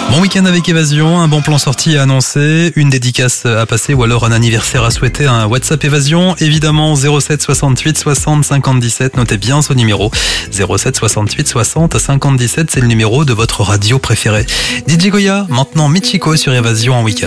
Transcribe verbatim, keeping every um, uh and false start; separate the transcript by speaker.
Speaker 1: Bon week-end avec Évasion, un bon plan sorti à annoncer, une dédicace à passer ou alors un anniversaire à souhaiter, un WhatsApp Évasion, évidemment zéro sept soixante-huit soixante cinquante dix-sept, notez bien ce numéro, zéro sept soixante-huit soixante cinquante dix-sept, c'est le numéro de votre radio préférée. D J Goya, maintenant Michiko sur Évasion en week-end.